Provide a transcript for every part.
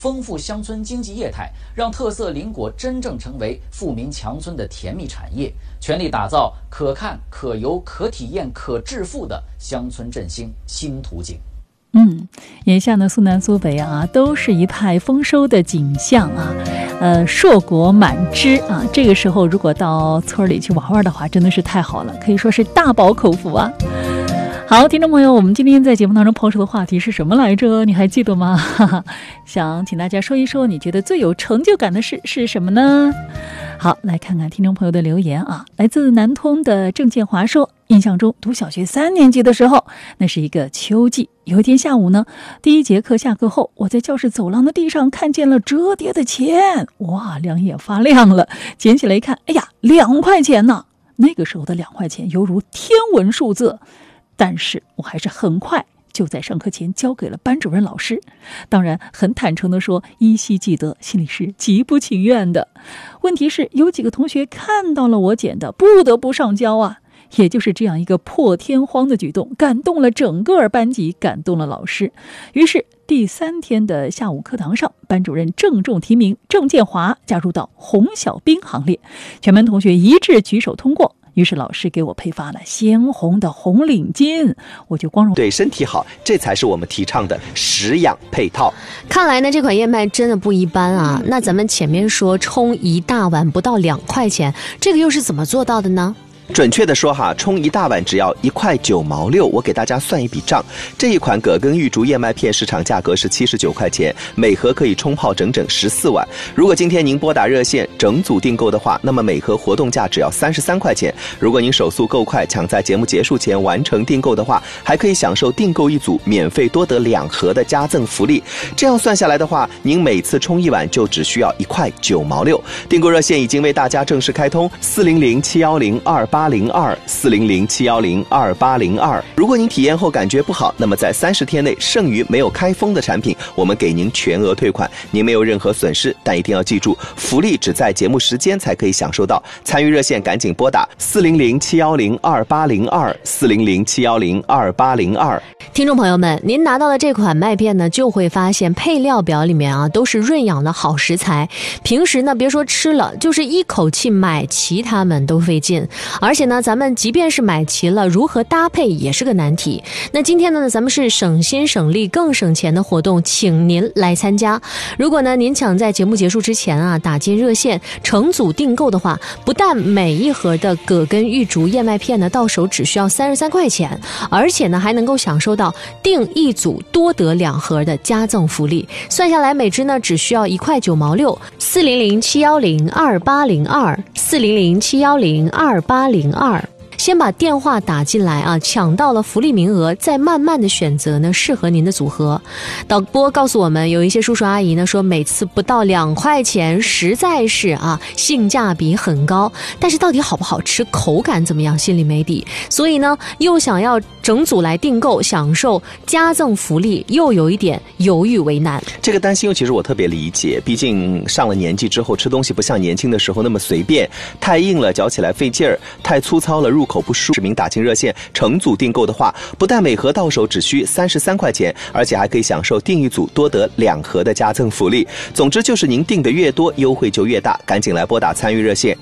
丰富乡村经济业态，让特色林果真正成为富民强村的甜蜜产业，全力打造可看、可游、可体验、可致富的乡村振兴新途径。 眼下呢，苏南苏北啊，都是一派丰收的景象啊，硕果满枝啊。这个时候如果到村里去玩玩的话，真的是太好了，可以说是大饱口福啊。好，听众朋友，我们今天在节目当中抛出的话题是什么来着？你还记得吗？想请大家说一说，你觉得最有成就感的事是什么呢？好，来看看听众朋友的留言啊。来自南通的郑建华说，印象中读小学3年级的时候，那是一个秋季，有一天下午呢，第一节课下课后，我在教室走廊的地上看见了折叠的钱，哇，两眼发亮了，捡起来一看，哎呀，2块钱呢！那个时候的2块钱犹如天文数字。但是我还是很快就在上课前交给了班主任老师，当然很坦诚地说，依稀记得，心里是极不情愿的。问题是有几个同学看到了我捡的，不得不上交啊。也就是这样一个破天荒的举动，感动了整个班级，感动了老师。于是第3天的下午课堂上，班主任郑重提名郑建华加入到红小兵行列，全班同学一致举手通过。于是老师给我配发了鲜红的红领巾，我就光荣对身体好，这才是我们提倡的食养配套。 看来呢，这款燕麦真的不一般啊。那咱们前面说冲一大碗不到2块钱，这个又是怎么做到的呢？ 准确的说哈，冲一大碗只要1块9毛6。我给大家算一笔账，这一款葛根玉竹燕麦片市场价格是79块钱，每盒可以冲泡整整14碗。如果今天您拨打热线整组订购的话，那么每盒活动价只要33块钱。如果您手速够快，抢在节目结束前完成订购的话，还可以享受订购一组免费多得2盒的加赠福利。这样算下来的话，您每次冲一碗就只需要1块9毛6。订购热线已经为大家正式开通，400-710-2802，400-710-2802。如果您体验后感觉不好，那么在30天内剩余没有开封的产品，我们给您全额退款，您没有任何损失。但一定要记住，福利只在节目时间才可以享受到。参与热线赶紧拨打400-710-2802，400-710-2802。 听众朋友们，您拿到的这款麦片呢，就会发现配料表里面啊都是润养的好食材。平时呢，别说吃了，就是一口气买齐它们都费劲。而且呢，咱们即便是买齐了，如何搭配也是个难题。那今天呢，咱们是省心省力更省钱的活动，请您来参加。如果呢您抢在节目结束之前啊打进热线成组订购的话，不但每一盒的葛根玉竹燕麦片呢到手只需要33块钱，而且呢还能够享受到订一组多得2盒的加赠福利，算下来每支呢只需要1块9毛6。400-710-2802，400-710-2802。先把电话打进来啊，抢到了福利名额，再慢慢的选择呢适合您的组合。导播告诉我们，有一些叔叔阿姨呢说每次不到2块钱，实在是啊性价比很高，但是到底好不好吃，口感怎么样，心里没底，所以呢又想要整组来订购享受加赠福利，又有一点犹豫为难。 这个担心其实我特别理解，毕竟上了年纪之后吃东西不像年轻的时候那么随便，太硬了嚼起来费劲儿，太粗糙了入口不舒。市民打进热线成组订购的话，不但每盒到手只需33块钱，而且还可以享受订一组多得2盒的加赠福利。总之就是您订的越多，优惠就越大，赶紧来拨打参与热线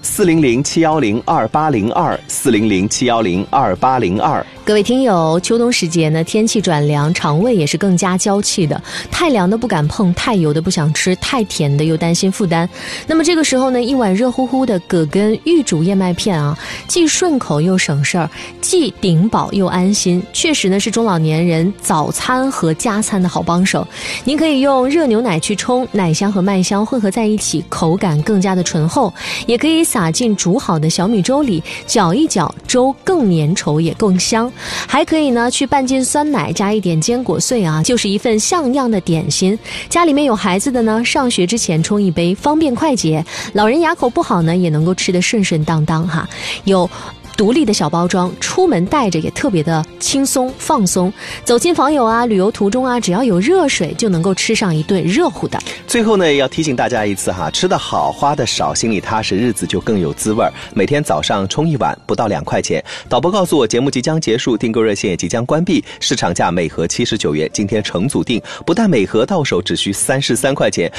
400-710-2802，400-710-2802。 各位听友，秋冬时节呢，天气转凉，肠胃也是更加娇气的，太凉的不敢碰，太油的不想吃，太甜的又担心负担。那么这个时候呢，一碗热乎乎的葛根玉竹燕麦片啊，既顺口又省事儿，既顶饱又安心，确实呢是中老年人早餐和加餐的好帮手。您可以用热牛奶去冲，奶香和麦香混合在一起，口感更加的醇厚，也可以撒进煮好的小米粥里，搅一搅，粥更粘稠也更香。还可以呢去拌进酸奶，加一点坚果碎啊，就是一份像样的点心。家里面有孩子的呢，上学之前冲一杯方便快捷，老人牙口不好呢也能够吃得顺顺当当哈。有独立的小包装，出门带着也特别的轻松放松。走亲访友啊，旅游途中啊，只要有热水就能够吃上一顿热乎的。 最后呢，也要提醒大家一次哈，吃得好，花得少，心里踏实，日子就更有滋味。每天早上冲一碗，不到2块钱。导播告诉我，节目即将结束，订购热线也即将关闭，市场价每盒79元，今天成组订，不但每盒到手只需33块钱，